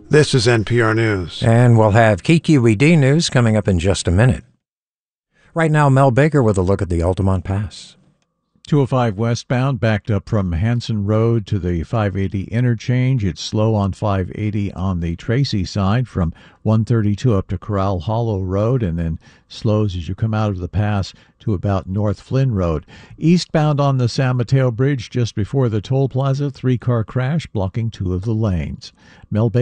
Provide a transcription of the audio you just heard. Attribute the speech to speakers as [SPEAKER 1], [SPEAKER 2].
[SPEAKER 1] This is NPR News.
[SPEAKER 2] And we'll have KQED News coming up in just a minute. Right now, Mel Baker with a look at the Altamont Pass.
[SPEAKER 3] 205 westbound, backed up from Hanson Road to the 580 interchange. It's slow on 580 on the Tracy side from 132 up to Corral Hollow Road, and then slows as you come out of the pass to about North Flynn Road. Eastbound on the San Mateo Bridge just before the toll plaza, 3-car crash blocking 2 of the lanes. Mel Baker